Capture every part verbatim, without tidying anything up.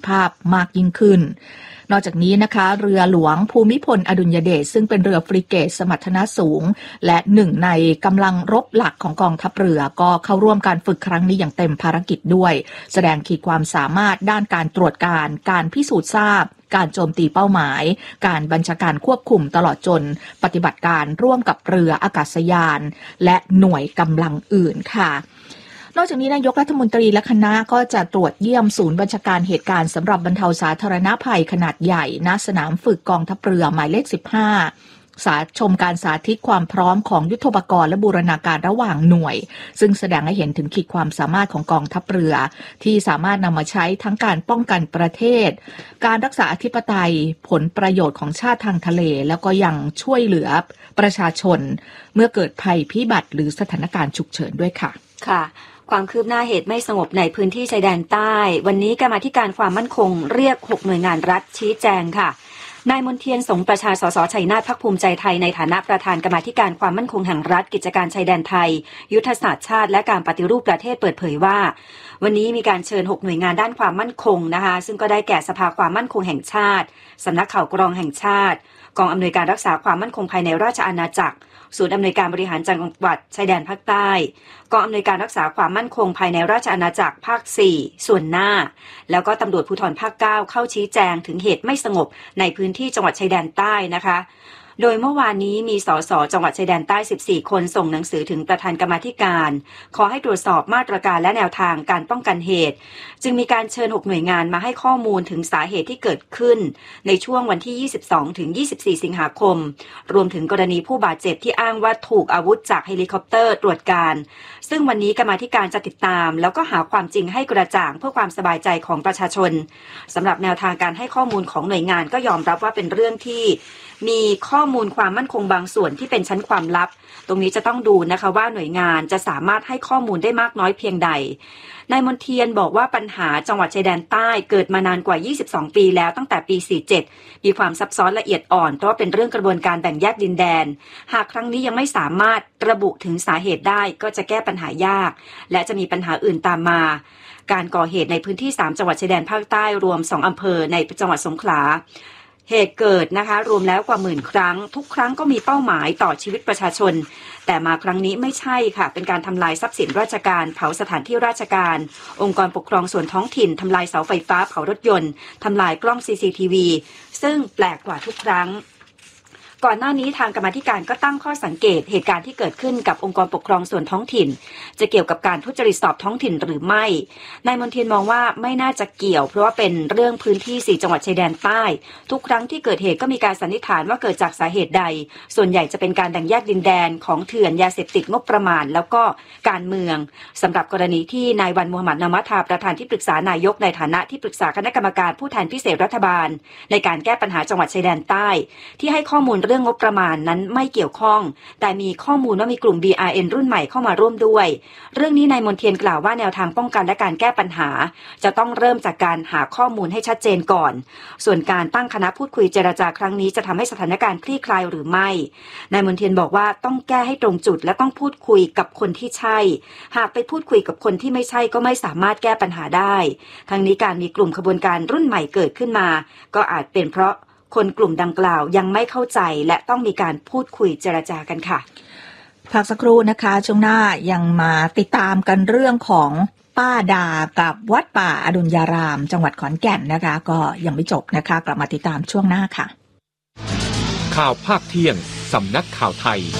าพมากยิ่งขึ้นนอกจากนี้นะคะเรือหลวงภูมิพลอดุลยเดชซึ่งเป็นเรือฟริเกตสมรรถนะสูงและหนึ่งในกำลังรบหลักของกองทัพเรือก็เข้าร่วมการฝึกครั้งนี้อย่างเต็มภารกิจด้วยแสดงขีดความสามารถด้านการตรวจการการพิสูจน์ทราบการโจมตีเป้าหมายการบัญชาการควบคุมตลอดจนปฏิบัติการร่วมกับเรืออากาศยานและหน่วยกำลังอื่นค่ะนอกจากนี้นายกรัฐมนตรีและคณะก็จะตรวจเยี่ยมศูนย์บัญชาการเหตุการณ์สำหรับบรรเทาสาธารณภัยขนาดใหญ่ณสนามฝึกกองทัพเรือหมายเลขสิบห้าสาชมการสาธิตความพร้อมของยุทโธปกรณ์และบูรณาการระหว่างหน่วยซึ่งแสดงให้เห็นถึงขีดความสามารถของกองทัพเรือที่สามารถนำมาใช้ทั้งการป้องกันประเทศการรักษาอธิปไตยผลประโยชน์ของชาติทางทะเลแล้วก็ยังช่วยเหลือประชาชนเมื่อเกิดภัยพิบัติหรือสถานการณ์ฉุกเฉินด้วยค่ะค่ะความคืบหน้าเหตุไม่สงบในพื้นที่ชายแดนใต้วันนี้กรรมาธิการความมั่นคงเรียกหกหน่วยงานรัฐชี้แจงค่ะนายมนเทียนสงประชาสสชัยนาทพรรคภูมิใจไทยในฐานะประธานกรรมาธิการความมั่นคงแห่งรัฐกิจการชายแดนไทยยุทธศาสตร์ชาติและการปฏิรูปประเทศเปิดเผยว่าวันนี้มีการเชิญหกหน่วยงานด้านความมั่นคงนะคะซึ่งก็ได้แก่สภาความมั่นคงแห่งชาติสำนักข่าวกรองแห่งชาติกองอำนวยการรักษาความมั่นคงภายในราชอาณาจักรศูนย์อำนวยการบริหารจังหวัดชายแดนภาคใต้กองอำนวยการรักษาความมั่นคงภายในราชอาณาจักรภาคสี่ส่วนหน้าแล้วก็ตำรวจภูธรภาคเก้าเข้าชี้แจงถึงเหตุไม่สงบในพื้นที่จังหวัดชายแดนใต้นะคะโดยเมื่อวานนี้มีสสจังหวัดชายแดนใต้สิบสี่คนส่งหนังสือถึงประธานกรรมาธิการขอให้ตรวจสอบมาตรการและแนวทางการป้องกันเหตุจึงมีการเชิญหกหน่วยงานมาให้ข้อมูลถึงสาเหตุที่เกิดขึ้นในช่วงวันที่ยี่สิบสองถึงยี่สิบสี่สิงหาคมรวมถึงกรณีผู้บาดเจ็บที่อ้างว่าถูกอาวุธจากเฮลิคอปเตอร์ตรวจการซึ่งวันนี้กรรมาธิการจะติดตามแล้วก็หาความจริงให้กระจ่างเพื่อความสบายใจของประชาชนสำหรับแนวทางการให้ข้อมูลของหน่วยงานก็ยอมรับว่าเป็นเรื่องที่มีข้อมูลความมั่นคงบางส่วนที่เป็นชั้นความลับตรงนี้จะต้องดูนะคะว่าหน่วยงานจะสามารถให้ข้อมูลได้มากน้อยเพียงใดนายมนเทียนบอกว่าปัญหาจังหวัดชายแดนใต้เกิดมานานกว่ายี่สิบสองปีแล้วตั้งแต่ปีสี่สิบเจ็ดมีความซับซ้อนละเอียดอ่อนเพราะเป็นเรื่องกระบวนการแบ่งแยกดินแดนหากครั้งนี้ยังไม่สามารถระบุถึงสาเหตุได้ก็จะแก้ปัญหายากและจะมีปัญหาอื่นตามมาการก่อเหตุในพื้นที่สามจังหวัดชายแดนภาคใต้รวมสองอำเภอในจังหวัดสงขลาเหตุเกิดนะคะรวมแล้วกว่าหมื่นครั้งทุกครั้งก็มีเป้าหมายต่อชีวิตประชาชนแต่มาครั้งนี้ไม่ใช่ค่ะเป็นการทำลายทรัพย์สินราชการเผาสถานที่ราชการองค์กรปกครองส่วนท้องถิ่นทำลายเสาไฟฟ้าเผารถยนต์ทำลายกล้อง ซี ซี ที วี ซึ่งแปลกกว่าทุกครั้งก่อนหน้านี้ทางกรรมาธิการก็ตั้งข้อสังเกตเหตุการณ์ที่เกิดขึ้นกับองค์กรปกครองส่วนท้องถิ่นจะเกี่ยวกับการทุจริตสอบท้องถิ่นหรือไม่นายมนเทียนมองว่าไม่น่าจะเกี่ยวเพราะว่าเป็นเรื่องพื้นที่สี่จังหวัดชายแดนใต้ทุกครั้งที่เกิดเหตุก็มีการสันนิษฐานว่าเกิดจากสาเหตุใดส่วนใหญ่จะเป็นการแบ่งแยกดินแดนของเถื่อนยาเสพติดงบประมาณแล้วก็การเมืองสำหรับกรณีที่นายวันมูฮัมหมัด นามัทาประธานที่ปรึกษานายกในฐานะที่ปรึกษาคณะกรรมการผู้แทนพิเศษรัฐบาลในการแก้ปัญหาจังหวัดชายแดนใต้ที่ให้ข้อมูลเรื่องงบประมาณนั้นไม่เกี่ยวข้องแต่มีข้อมูลว่ามีกลุ่ม บี อาร์ เอ็น รุ่นใหม่เข้ามาร่วมด้วยเรื่องนี้นายมนเทียนกล่าวว่าแนวทางป้องกันและการแก้ปัญหาจะต้องเริ่มจากการหาข้อมูลให้ชัดเจนก่อนส่วนการตั้งคณะพูดคุยเจรจาครั้งนี้จะทำให้สถานการณ์คลี่คลายหรือไม่นายมนเทียนบอกว่าต้องแก้ให้ตรงจุดและต้องพูดคุยกับคนที่ใช่หากไปพูดคุยกับคนที่ไม่ใช่ก็ไม่สามารถแก้ปัญหาได้ทั้งนี้การมีกลุ่มขบวนการรุ่นใหม่เกิดขึ้นมาก็อาจเป็นเพราะคนกลุ่มดังกล่าวยังไม่เข้าใจและต้องมีการพูดคุยเจรจากันค่ะพักสักครู่นะคะช่วงหน้ายังมาติดตามกันเรื่องของป้าดากับวัดป่าอดุลยารามจังหวัดขอนแก่นนะคะก็ยังไม่จบนะคะกลับมาติดตามช่วงหน้าค่ะข่าวภาคเที่ยงสำนักข่าวไทย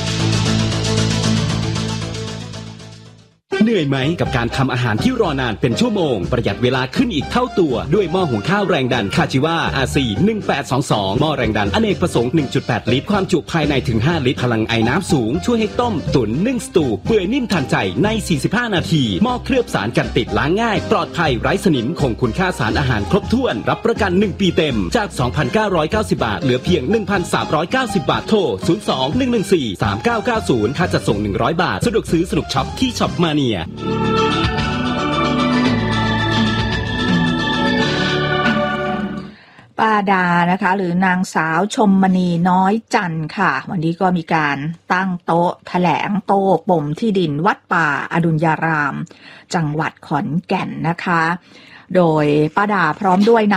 เหนื่อยไหมกับการทำอาหารที่รอนานเป็นชั่วโมงประหยัดเวลาขึ้นอีกเท่าตัวด้วยหม้อหุงข้าวแรงดันคาจิวา อาร์ ซี หนึ่งแปดสองสองหม้อแรงดันอเนกประสงค์ หนึ่งจุดแปด ลิตรความจุภายในถึงห้าลิตรพลังไอน้ำสูงช่วยให้ต้มตุ๋นนึ่งสตูเปื่อยนิ่มทันใจในสี่สิบห้านาทีหม้อเคลือบสารกันติดล้างง่ายปลอดภัยไร้สนิมคงคุณค่าสารอาหารครบถ้วนรับประกันหนึ่งปีเต็มจาก สองพันเก้าร้อยเก้าสิบ บาทเหลือเพียง หนึ่งพันสามร้อยเก้าสิบ บาทโทรศูนย์ สอง หนึ่ง หนึ่ง สี่ สาม เก้า เก้า ศูนย์ค่าจัดส่งหนึ่งร้อยบาทสะดวกซื้อสนุกช็อปที่ช็อปมาเนียป้าดานะคะหรือนางสาวชมมณีน้อยจันทร์ค่ะวันนี้ก็มีการตั้งโต๊ะแถลงโต้ปมที่ดินวัดป่าอดุลยารามจังหวัดขอนแก่นนะคะโดยป้าดาพร้อมด้วย